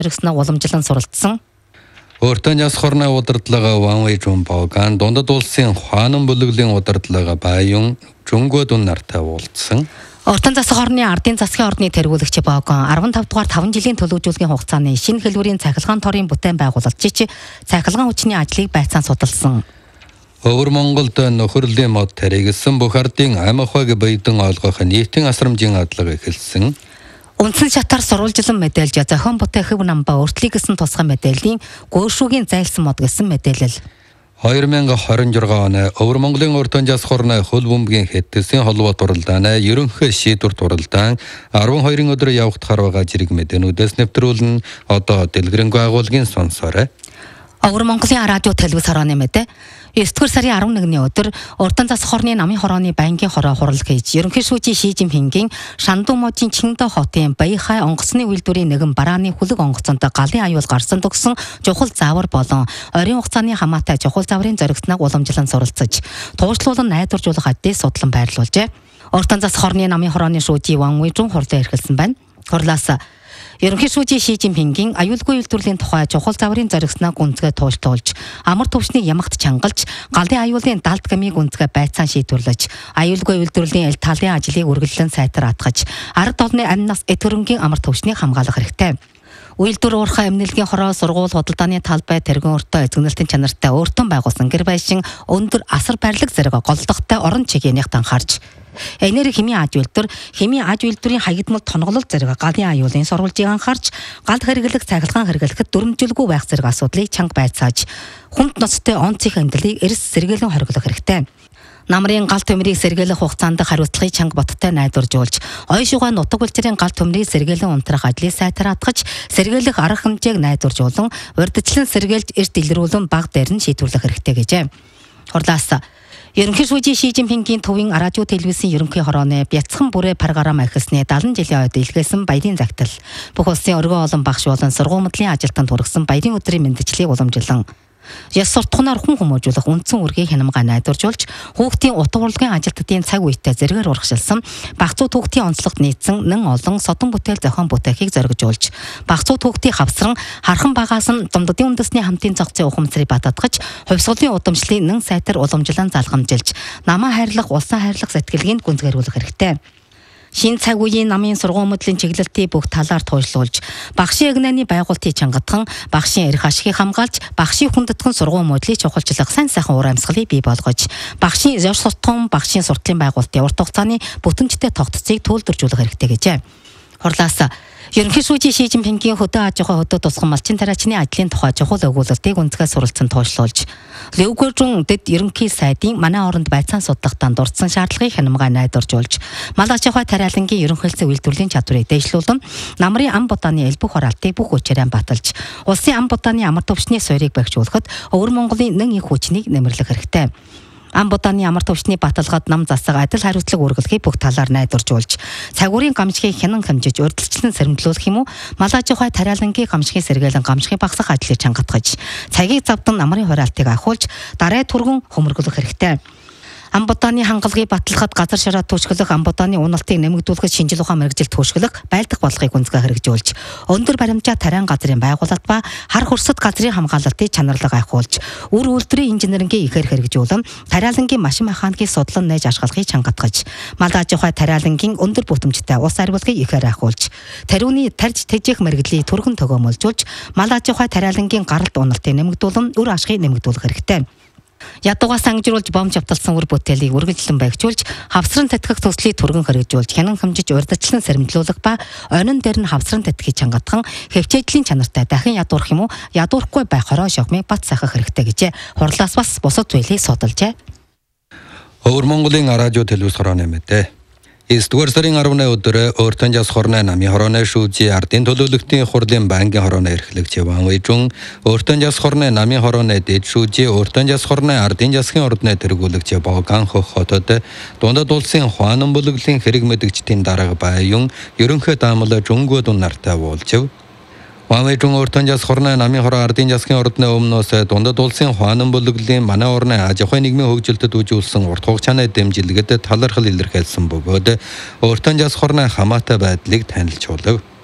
Рэгснэ уламжлан суралцсан. Өөртөө яс хорны удирдлага Ванвей Жумбаоган дундад улсын хаанан бүлэглэлийн удирдлага Баян Жунгод нартай уулзсан. Ортон засаг хорны ардын засгийн ордны тэргүүлэгч Баогон 15 дугаар 5 жилийн төлөвлөжүүлгийн хугацааны шинэ хэлбэрийн цахилгаан торын бүтээн байгуулалтчиж цахилгаан хүчний ажлыг байцаан судалсан. Өвөр Монголд нөхөрлөлийн мод таригсан бүх ардын ам ахуйг баядан олгох нийтийн асрамжийн адлага эхэлсэн. Үндсэн шатаар сурвалжлан мэдээлж зохион бүтээх намба өртлийг гэсэн тусгай мэдээллийн гөөршүүгийн зайлсан мод гэсэн мэдээлэл. 2026 оны Өвөр Монголын Ортон яс хорны хөл бөмбөгийн хэдтэсийн холбоо туралдааны ерөнхий шийдвэр туралдаан 12 өдөр явагдахаар байгаа зэрэг мэдээнүүдээс нэвтрүүлэн одоо дэлгэрэнгүй агуулгын сонсоорой. Өвөр Монголын радио телевиз хорооны мэдээ 9-р сарын 11-ний өдөр Ортон засаг хорны намын хорооны байнгын хороо хурал хийж ерөнхий шүүжийн Ши Жинпингийн Шандуможийн Чиндэ хотын Баяхай онгоцны үйлдвэрийн нэгэн барааны хүлэг онгоцонд галын аюул гарсан төгсөн чухал заавар болон оройн хугацааны хамаатай чухал зааврын зоригтныг уламжлан суралцаж туушлуулан найдваржуулах ажлыг судлан байрлуулжээ. Ортон засаг хорны намын хорооны шүүжийн Ванвей Жун хурлаа эрхэлсэн байна. Хурлаас ерөнхий шүүжийн Ши Жинпингийн аюулгүй үйлдвэрлэлийн тухай чухал зааврын зоригснаа гүнзгээ туулж, амар төвчнийг ямагт чангалж, галын аюулын далд гмийг гүнзгээ байцаан шийдвэрлэж, аюулгүй үйлдвэрлэлийн ил талын ажлыг үргэлжлэн сайтар атгаж, ард олны амнаас эд хөрөнгийн амар төвчнийг хамгаалах хэрэгтэй. Үйлдвэр уурхай эмнэлгийн хороо сургууль худалдааны талбай тэргүүн өртөө эзэгнэлтийн чанартай өөртөө байгуулсан гэр байшин өндөр асар барилга зэрэг голдогтой орон чигийнх анхаарч энерги химийн аж үйлдвэрийн хаягдмал тонголол зэрэг галын аюулын сурвалжийг анхаарч галд хэрэглэх цахилгаан хэрэглэхэд дүрмжилгүй байх зэрэг асуудлыг чанга байцааж хүнд ноцтой онцгой хэмнэлийг эрс сэргээлэн хориглох хэрэгтэй. Намрын галт төмрийг сэргээлэх хугацаанд хариуцлагыг чанга боттой найдваржуулж, ой шугай нутаг булчирын галт төмрийг сэргээлэн унтрах ажлыг сайтар атгаж, сэргээлэх арга хэмжээг найдваржуулан, урьдчилан сэргээлж эрт илрүүлэн баг дээр нь шийдвэрлэх хэрэгтэй гэжээ. Хурлаас ерөнхий шүүжийн Ши Жинпингийн төвийн радио телевизийн ерөнхий хорооны бяцхан бүрээ паргарам ахисны 70 жилийн ойд илгээсэн баярын загтал бүх улсын өргөө олон багш болон сургуулийн ажилтнанд хүргэсэн баярын өдрийн мэндчлийг уламжлан яс суртахунаар хүн хүмүүжүүлэх үндсэн үргийг хянамгай найдваржуулж хүүхдийн утга урлагийн ажилтнуудын цаг үетэй зэрэгээр урагшилсан багцуу хүүхдийн онцлогт нийцсэн нэн олон содон бүтээл зохион бүтээхийг зоригжуулж багцуу хүүхдийн хавсран хархан багаас нь дундадын үндэсний хамтын цогцын ухамсарыг бататгаж хувьсгалын удамшлыг нэн сайтар уламжлан залгамжилж намаа хайрлах улсын хайрлах сэтгэлгээнд гүнзгийрүүлэх хэрэгтэй. Шин цаг үеийн намын сургуулийн чиглэлтийг бүх талаар туйлшруулж, багшийн эгнээний байгуултыг чангатхан, багшийн эрх ашигыг хамгаалж, багшийн хүндэтгэн сургуулийн чухалчлах сайн сайхан уур амьсгалыг бий болгож, багшийн ёс суртахуун, багшийн суртлын байгуултын урт хугацааны бүтэмжтэй тогтцыг төлөвлөжүүлэх хэрэгтэй гэжээ. Хурлаас ерөнхий шүүжийн Ши Жинпингийн хөдөө аж ахуй хөдөө тусган малчин тариачны ажлын тухай чухал өгүүлэлтийг гүнзгий суралцсан туйлшруулж, Лөвгөржин дэд ерөнхий сайдын манай оронд байцаан судлахтаа дурдсан шаардлагыг хянамгай найдваржуулж, мал аж ахуй тариалангийн ерөнхийлөгчийн үйлдвэрлэлийн чадварыг дэвшлүүлэн, намрын ам будааны элбэх хороалтыг бүх хүчээр баталж, улсын ам будааны амар төвчний суурийг багжуулахад Өвөр Монголын нэн их хүчнийг нэмэрлэх хэрэгтэй. Ам будааны амар төвчний баталгаад нам засаг адил хариуцлага үргэлхийг бүх талаар найдваржуулж, цагуурийн гамшигыг хянан хэмжиж урьдчилан сэрэмжлүүлэх юм уу, мал аж ахуй тариалангийн гамшигын сэргээлэн гамшигыг багасгах ажлыг чангатгаж, цагийг завдан намрын хураалтыг ахиулж, дарай түргэн хөмөргөлөх хэрэгтэй. Ам будааны хангалгыг баталахад газар шараа түшгэлэх, ам будааны уналтыг нэмэгдүүлэхэд шинжил ухаан мэргэжил түшгэлэх, байлдах бодлогыг гүнзгий хэрэгжүүлж, өндөр баримжаа тариан газрын байгуулалт ба хар хөрсөд газрын хамгаалалтыг чанарлаг ахиулж, үр үйлдвэрийн инженерингийн ихээр хэрэгжүүлэн, тариалангийн машин механикийг судлан нээж ашиглахыг чангатгаж, мал аж ахуй тариалангийн өндөр бүтэмжтэй ус ариулгыг ихээр ахиулж, тариуны тарж тэжих мэргэжлийг түргэн төгөөмөлжүүлж, мал аж ахуй тариалангийн гаралт уналтыг нэмэгдүүлэн, үр ашигыг нэмэгдүүлэх хэрэгтэй. Ядуугаас ангижруулж бомж авталсан үр бүтээлийг үргэлжлэн байгжуулж, хавсран татгах төслийг түргэн хэрэгжүүлж, хянан хэмжиж урьдчилан сэрэмжлүүлэх ба онин дээр нь хавсран татгахыг чангатхан, хэвчээжлийн чанартай дахин ядуурах юм уу, ядуурахгүй байх хороо шогмыг бат сахах хэрэгтэй гэжээ. Хурлаас бас бусад зүйлийг судалжээ. Өвөр Монголын радио телевиз хорооны мэдээ. 9-р сарын 10-ны өдөр Ортон яс хорны намын хорооны шүүжийн ардын төлөөлөгчдийн хурлын банкны хорооны эрхлэгч Ванвей Жун, Ортон яс хорны намын хорооны дэд шүүжийн Ортон яс хорны ардын засгийн ордны тэргүүлэгч Баоган хотод дундад улсын хаанан бүлэглэлийн хэрэг мэдэгчдийн дарга Баян ерөнхий даамал Жунгод нартай уулзв. Ванвей Жун Ортон яс хорны намын хороо ардын засгийн ордны өмнөөс дундад улсын хаанан бүлэглэлийн манай орны аж ахуй нийгмийн хөгжилдөд үзүүлсэн урт хугацааны дэмжлэгэд талархал илэрхийлсэн бөгөөд Ортон яс хорны хамаатай байдлыг танилцуулв.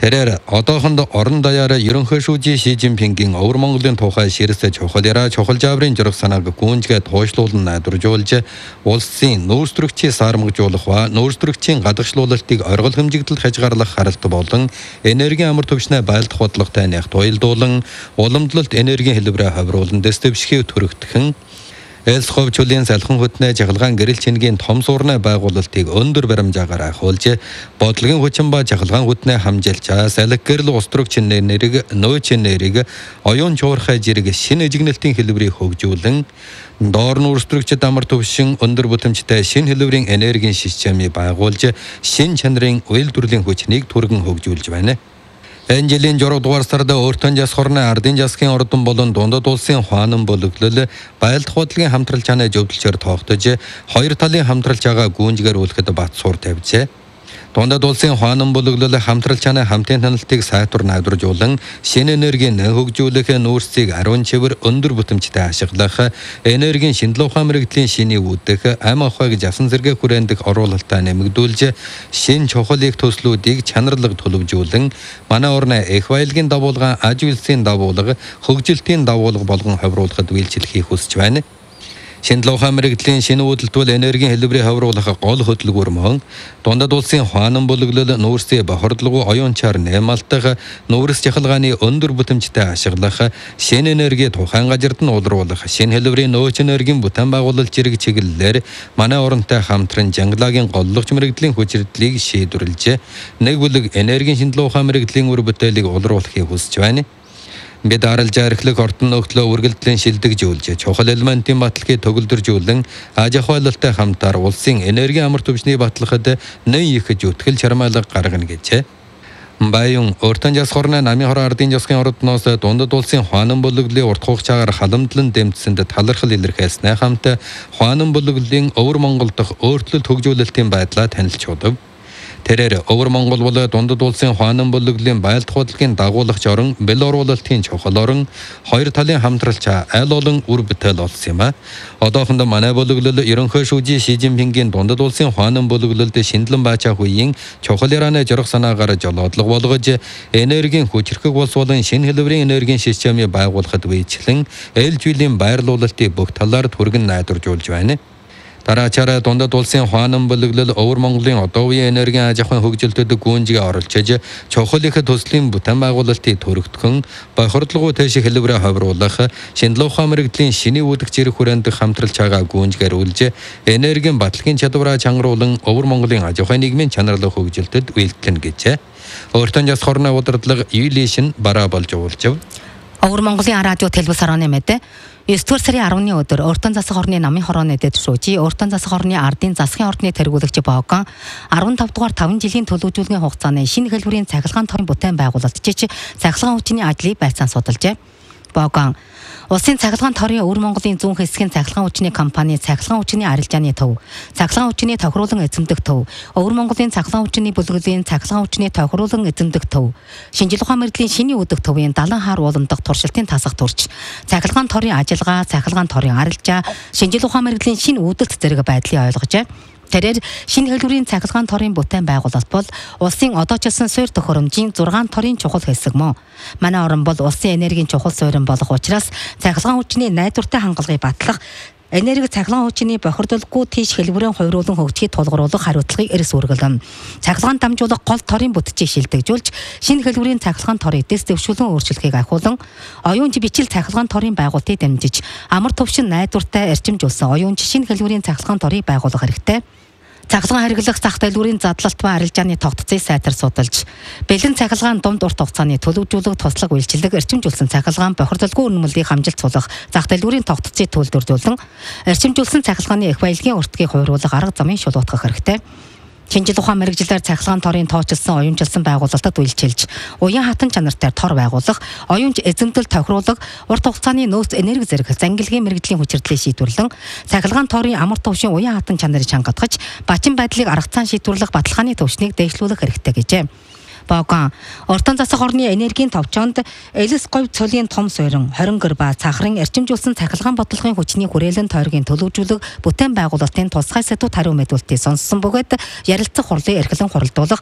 Тэрээр одоохонд орон даяараа ерөнхий шүүжийн Ши Жинпингийн Өвөр Монголын тухай ширсэ чухал жаврын журах санааг гүнжгээ тоошлуулан найдваржуулж улсын нөөцлөгчийн сармагжуулах ба нөөцлөгчийн гадагшлуулалтыг оргил хэмжигдэл хязгаарлах харалт болон энергийн амар түвшний байлдах бодлоготой нягт уялдуулан уламжлалт энергийн хэлбэрээ хавруулан дэстөвшхийг төрөгдөхөн Элсховчулын салхан хөтнэ жахалгаан гэрэл чингийн том суурны байгуулалтыг өндөр баримжаагаар ахуулж бодлогын хүчин ба жахалгаан хөтнэ хамжилж салхи гэрэл устрогч нэрийг нөөч нэрийг оюун чуурхай жирэг шинэ эжигнэлтийн хэлбэрийг хөгжүүлэн доор нүүрстрэгчд амар түвшин өндөр бүтэмжтэй шинэ хэлбэрийн энергийн системийг байгуулж шинэ чанарын уял төрлийн хүчнийг түргэн хөгжүүлж байна. Энэ жилийн 6 дугаар сард өөртөө жас хорны ардын жасгийн ордон болон дундад улсын хуанан бөлөглөл байлдах бодлогын хамтрал чанаа зөвдөлчээр тоогдож хоёр талын хамтралж байгаа гүнжгээр үлэхэд бат суур тавьжээ. Дундад улсын хуанан бөлөглөл хамтрал чанаа хамтын таналтыг сайтур найдваржуулан шинэ энергийн хөгжүүлэх нүүрсийг 10 чивэр өндөр бүтэмжтэй ашиглах энергийн шинжилгээ ухаан мэрэгдлийн шинийг үүдэх ам ахыг жавсан зэрэг хүрээндх оруулалтаа нэмэгдүүлж шинэ чухлыг төслүүдийг чанарлаг төлөвжүүлэн манай орны их баялагын дагуулгын аж үйлсийн дагуулга хөгжилтийн дагуулга болгон хавруулахад үйлчлэхийг хүсэж байна. Шинжилгээ ухаан мэрэгдлийн шинэ үүдэлтвэл энергийн хэлбэрийг хавруулах гол хөдөлгүүр мөн дундад улсын хуанан бөлөглөл нүүрсийн бохирдлого оюунчаар нэмэлтэх нүүрс жахалгааны өндөр бүтэмжтэй ашиглах шинэ энерги тухайн газарт нь улруулах шинэ хэлбэрийн нөөц энергийн бүтээн байгуулалт зэрэг чиглэлээр манай оронтой хамтран жангалагийн голлогч мэрэгдлийн хүчирдлийг шийдвэрлэж нэг бүлэг энергийн шинжилгээ ухаан мэрэгдлийн үр бүтээлийг улруулахыг хүсэж байна. Бид аралж архилэг ортон нөхдлөө үргэлжлэн шилдэгжүүлж чухал элементийн баталгыг төгөлдржүүлэн аж ахуйлалтай хамтаар улсын энергийн амар түвшний баталгад нэн их зүтгэл чармайлга гаргана гэжээ. Баян өөртөө жас хорны намын хороо ардын жасгын ордноос дундад улсын хуанан бөлөглөлийн урт хугацаагаар халамтлан дэмжсэнд талархал илэрхийлснээ хамт хуанан бөлөглөлийн Өвөр Монгол дахь өөрчлөлт хөгжүүлэлтийн байдлаа танилж удав. Тэрээр Өвөр Монгол бол дундад улсын хуанан бөлөглөлийн байлдах бодлогын дагуулгач орон бэл оруулалтын чухал орон хоёр талын хамтралчаа аль олон үр бүтээл олсон юм а. Одоохондоо манай бөлөглөл ерөнхий шүүжийн Ши Жинпингийн дундад улсын хуанан бөлөглөлд шиндлэн баачаах үеийн чухал ираны журах санаагаар жолоодлого болгож энергийн хүчрхэг улс болон шинэ хэлбэрийн энергийн системийг байгуулахад үйлчлэн ээлж үеийн байрлуулалтыг бүх талаар түргэн найдваржуулж байна. Дараачаараа дундад улсын хуанан бөлөглөл Өвөр Монголын одоо үеийн энергийн аж ахуйн хөгжилтөд гүнжгээ оруулж чухал их төслийн бүтээн байгуулалтыг төрөгдөхөн бохирдлого тэших хэлбэрээ хавруулах шинжилгээ ухаан мэрэгдлийн шинэ үүдэх зэрэг хүрээнд хамтралж байгаа гүнжгээр үлж энергийн баталгын чадвараа чангаруулан Өвөр Монголын аж ахуйн нийгмийн чанарлах хөгжилтөд үйлдэлнэ гэжээ. Өөртөө жас хорны удирдлага Юлишин бараа болж уулзав. Өвөр Монголын радио телевиз хорооны мэдээ 9 дугаар сарын 10-ны өдөр Өөртөө засаг хорны намын хорооны дэд шүүжи Өөртөө засаг хорны ардын засгийн ордны тэргүүлэгч Богон 15 дугаар 5 жилийн төлөвлөжүүлгийн хугацааны шинэ хэлбэрийн цахилгаан торын бүтээн байгуулалт цахилгаан хүчний ажлыг байцаан судалжээ. Богон улсын цахилгаан торын Өвөр Монголын зүүн хэсгийн цахилгаан хүчний компани цахилгаан хүчний арилжааны төв, цахилгаан хүчний тохируулан эзэмдэх төв, Өвөр Монголын цахилгаан хүчний бүлэглэлийн цахилгаан хүчний тохируулан эзэмдэх төв, шинжилгээ ухаан мэрэгдлийн шинийн үдэх төвийн 70 хаар ууландах туршилтын тасах турч, цахилгаан торын ажиллагаа, цахилгаан торын арилжаа, шинжилгээ ухаан мэрэгдлийн шинэ үүдэлт зэрэг байдлыг ойлгожээ. Тэрээр шинэ хэлбэрийн цахилгаан торын бүтээн байгуулалт бол улсын одоочилсан суурь төхөөрөмжийн 6 торын чухал хэсэг мөн. Манай орн бол улсын энергийн чухал суурин болох учраас цахилгаан хүчний найдвартай хангалтыг батлах энерги цахилгаан хүчний бохирдолгүй тийш хэлбэрийн хувируулан хөгжихийг тулгуурлах хариуцлагыг эрс үргэлэн. Цахилгаан дамжуулах гол торын бүтцийг шилдэгжүүлж, шинэ хэлбэрийн цахилгаан торыг дэс дэвшүүлэн өөрчлөхийг ахиулан, оюунч бичил цахилгаан торын байгуулалтыг дамжиж, амар түвшин найдвартай эрчимжүүлсэн оюунч шинэ хэлбэрийн цахилгаан торыг байгуулах хэрэгтэй. Цахилгаан хэрэглэх зах дэлгүүрийн задлалт ба арилжааны тогтцыг сайтар судалж, бэлэн цахилгаан дунд урт хугацааны төлөвжүүлэг туслах үйлчилэг эрчимжүүлсэн цахилгаан бохирдолгүй үнэмлэлийг хамжилт суулгах зах дэлгүүрийн тогтцыг төлөвлөрлөн, эрчимжүүлсэн цахилгааны их баялагын уртгийг хувируулах арга замын шулуутгах хэрэгтэй. Шинжилгээ ухаан мэрэгжилээр цахилгаан торын тооцолсон оюунчилсан байгуулалтад үйлчилж, уян хатан чанартай тор байгуулах, оюунч эзэмдэл тохируулах, урт хугацааны нөөц энерги зэрэг зангилгийн мэрэгжлийн хүчирдлийг шийдвэрлэн, цахилгаан торын амар түвшин уян хатан чанарыг чангадгаж, бачин байдлыг арга цаан шийдвэрлэх баталгааны түвшнийг дэвшлүүлэх хэрэгтэй гэжээ. Богон Өөртөө засаг хорны энергийн товчоонд элс говь цолын том суурин 20 гэр ба цахрын эрчимжүүлсэн цахилгаан бодлогын хүчний хүрээлэн тойргийн төлөвжүүлэг бүтээн байгуулалтын тусгай сэдвүүд хариу мэдүүлэлтийг сонссон бөгөөд ярилцах хурлыг эрхлэн хуралдуулах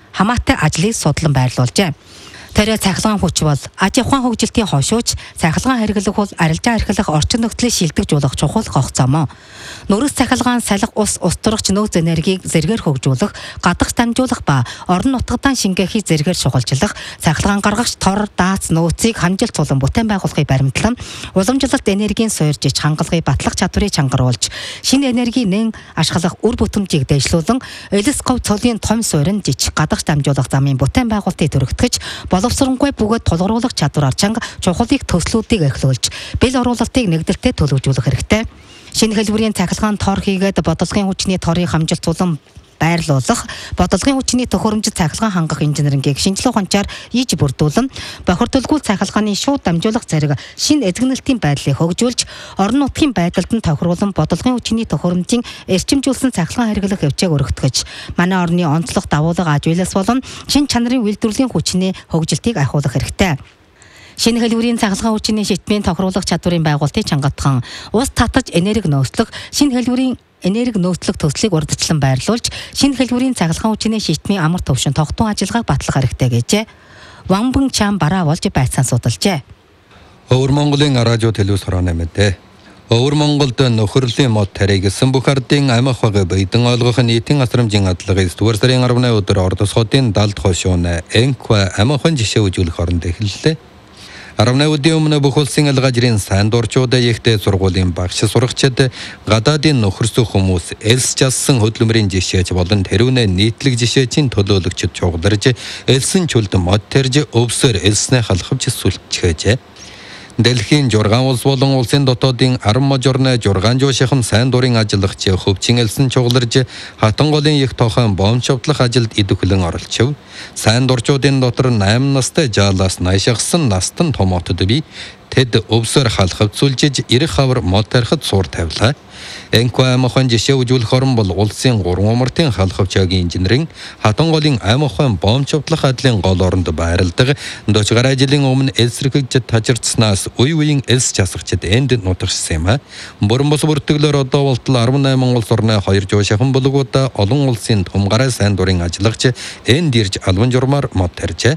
хамаатай ажлыг судлан байрлуулжээ. Тэрэ цахилгаан хүч бол аж ахуйн хөгжилтийн хошууч, цахилгаан хэрэглэх бол арилжаа эрхлэх орчин нөхцөлийг шилдэгжүүлэх чухал гогцоомоо. Нүрс цахилгаан салхи ус тургч нөөц энергийг зэргээр хөгжүүлэх, гадагш дамжуулах ба орон нутгадаа шингээхийг зэргээр шугалжлах, цахилгаан гаргагч тор, дац нөөцийг хамжилт тулан бүтээн байгуулахыг баримтлан, уламжлалт энергийн суурьж ич хангалгыг батлах чадварыг чангаруулж, шинэ энергийн нэн ашиглах үр бүтэмжийг дэвшлүүлэн, элескоп цолын том суурин жижиг гадагш дамжуулах замын бүтээн байгуулалтыг төрөгдгөж, боловсронгуй бөгөөд тулгуурлах чадвараар чанга чухлыг төслүүдийг эхлүүлж, бэл оруулалтыг нэгдэлтэд төлөвлөжүүлэх хэрэгтэй. Шинэ хэлбэрийн цахилгаан тор хийгээд бодлогын хүчний торыг хамжилт тулан байрлуулах, бодлогын хүчний төхөөрөмжөд цахилгаан хангах инженерингийг шинжилгээ ухаанчаар ийж бүрдүүлэн, бохирдуулгүй цахилгааны шууд дамжуулах зэрэг шинэ эзэгнэлтийн байдлыг хөгжүүлж, орон нутгийн байдалд нь тохируулан бодлогын хүчний төхөөрөмжийн эрчимжүүлсэн цахилгаан хэрэглэх хөвчээг өргөтгөж, манай орны онцлог давуулга аж үйлс болон шинэ чанарын үйлдвэрлэлийн хүчний хөгжилтийг ахиулах хэрэгтэй. Шинэ хэлбэрийн цахилгаан хүчний шитмийн тохируулах чадварын байгуулалтыг чангатхан, ус татаж энерги нөөцлөх, шинэ хэлбэрийн энерги нөөцлөх төслийг урдчлан байрлуулж, шинэ хэлбэрийн цахилгаан хүчний шитмийн амар төвшин тогтун ажиллагааг батлах хэрэгтэй гэжээ. Ванбан Чам бараа болж байцаан судалжээ. Өвөр Монголын радио телевиз хорооны мэдээ. Өвөр Монголд нөхөрлийн мод таригсан бүх ардын амь ахуйг бийдэн олгох нийтийн асрамжийн адлагыг 9 сарын 10-ны өдөр Ордос хотын далд хошууны Энква амь ахуйн жишээ үзүүлэх оронд эхэллээ. 10-ны өдрийн өмнө бүх улсын алгажрын сайн дурчууд ихтэй сургуулийн багш сурагчид гадаадын нөхөрсөх хүмүүс элс жассан хөдөлмөрийн жишээч болон тэрүүнээ нийтлэг жишээчийн төлөөлөгчд чугдарж элсэн чүлд мод тарж өвсөөр элснээ халахвч сүлчгээжээ. Дэлхийн 6 улс болон улсын дотоодын 10 мажорны 6 жуушхан сайн дурын ажиллагч хөвчин элсэн чугларж хатан голын их тохон бомб шавтлах ажилд идэвхлэн оролцов. Сайн дурчуудын дотор 8 настай жаалаас наашигсан настан томотод би тэд өвсөөр халахвцүүлж эрх хавар мод тарихад суур тавилаа. Энква амь ахуйн жишээ үзүүлэх орон бол улсын 3 умартын халахвчаагийн инженерийн хатан голын амь ахуйн бомб шавтлах ажлын гол оронд байрладаг. Дочгар ажлын өмнө элсрэгж тажирцснаас үе үеийн элс часгчид энд нутагшсан юм а. Бүрэн бус бүртгэлээр одоо болтол 18 улс орны 2 жуушхан бүлгүүд олон улсын тумгараа сайн дурын ажиллагч энд ирж албан журмаар мод тарьжээ.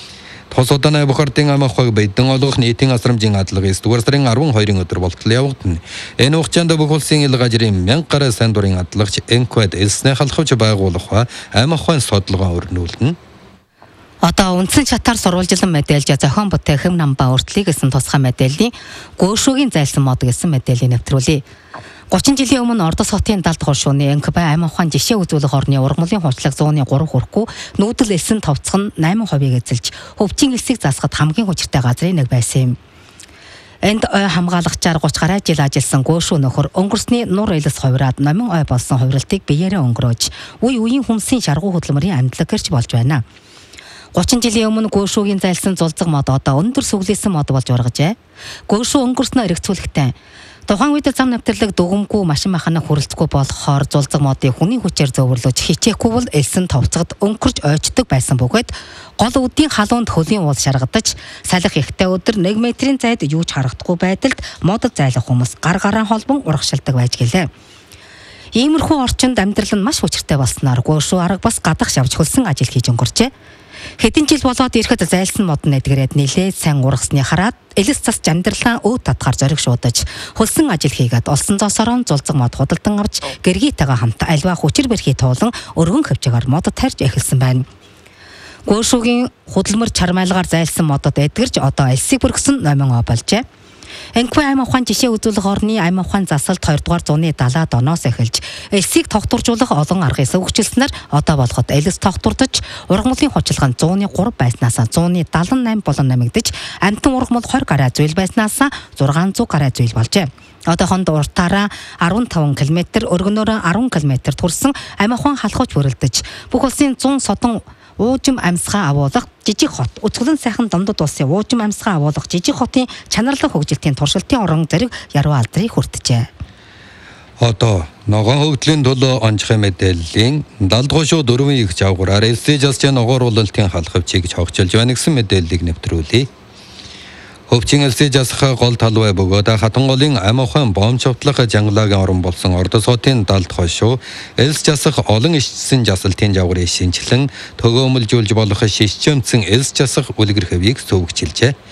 Тосоданы бохордын амь ахуйг бийдэн олгох нийтийн асрамжийн адлагыг 9 сарын 12-ны өдөр болтол явагдана. Энэ хугацаанд бүх улсын алгажрын 1000 гаруй сайн дурын адлагч Энквад элснээ халахвч байгуулах ба амь ахуйн судалгаа өрнүүлнэ. Одоо үндсэн чатаар сурвалжлан мэдээлж зохион бүтээх хэм намбаа өртлийг гэсэн тусгай мэдээллийн гөөшөөгийн зайлсан мод гэсэн мэдээллийг нэвтрүүлье. 30 жилийн өмнө Ордос хотын далд хошууны Энква амь ахуйн жишээ үзүүлэх орны ургамлын хуульчлаг 103 хүрэхгүй нүүдэл элсэн товцох нь 8% эзэлж хөвчин элсийг засахад хамгийн хүчтэй газрын нэг байсан юм. Энд ой хамгаалагчаар 30 гаруй жил ажилласан гөөшөө нөхөр өнгөрсний нур элс хувираад номин ой болсон хувиралтыг биеэрээ өнгөрөөж үе үеийн хүмсийн шаргуу хөдөлмөрийн амьдлаг гэрч болж байна. 30 жилийн өмнө гөөшөөгийн зайлсан зулцэг мод одоо өндөр сүглээсэн мод болж ургажээ. Гөөшөө өнгөрснөө эргэцүүлэхтэй тухайн үед зам навтарлаг дүгэмгүй машин маханаа хүрэлцэхгүй болохоор зулцэг модыг хүний хүчээр зөөвөрлөж хичээхгүй бол элсэн товцогд өнгөрч ойчдөг байсан бөгөөд гол үдийн халуунд хөлийн уул шаргадаж салхи ихтэй өдөр 1 метрийн зайд юу ч харагдахгүй байдалд модод зайлах хүмүүс гар гараан холбон урагшилдаг байж гэлээ. Иймэрхүү орчинд амьдрал нь маш хүчтэй болсноор гөөшөө арга бас гадах шавж хөлсөн ажил хийж өнгөрчээ. Хэдэн жил болоод ирэхэд зайлсан мод нэдгэрээд нилээд сайн ургасны хараад элс цас амьдралаа өв татгаар зориг шуудаж хөлсөн ажил хийгээд олсон зоосороо зулцэг мод худалдан авч гэргийтэйгээ хамт альва хүчир бэрхий туулан өргөн хөвчөөр мод тарьж эхэлсэн байна. Гөөшөөгийн хөдөлмөр чармайлгаар зайлсан модод эдгэрч одоо элсийг бүргсэн номин о болжээ. Энква амь ахуйн жишээ үзүүлэх орны амь ахуйн засалт 2 дугаар зууны 70-аад оноос эхэлж элсийг тогтворжуулах олон аргыг сөвөгчлснээр одоо болоход элс тогтвордож ургамлын хучлага 103 байснаас 178 болон намигдж амтан ургамл 20 гаруй зүйл байснаас 600 гаруй зүйл болжээ. Одоохонд уртаараа 15 км, өргөнөөрөө 10 км турсан амь ахуйн халахуйч бүрэлдэж бүх улсын 100 содон уужим амьсгаа агуулгах жижиг хот өцгөлн сайхан домдод улсын уужим амьсгаа агуулгах жижиг хотын чанарлаг хөгжилтийн туршилтын орон зэрэг яруу алдрыг хүртжээ. Одоо ногоон хөгжлийн төлөө онцгой мэдээллийн далд хошуу 4 их жавгараар элсэж асч ногоор улалтын халахвчийг чогчилж байна гэсэн мэдээллийг нэвтрүүлье. Хөвчин элсээ жасах гол тал бай бөгөөд Хатанголын ам ухаан боомчовтлох жангалагын орон болсон Ордос хотын далд хошуу элс жасах олон ишчсэн жасалтын жавгарын шинжилэн төгөөмөлжүүлж болох шишчэмцэн элс жасах үлгэр хэвийг сөвөгчилжээ.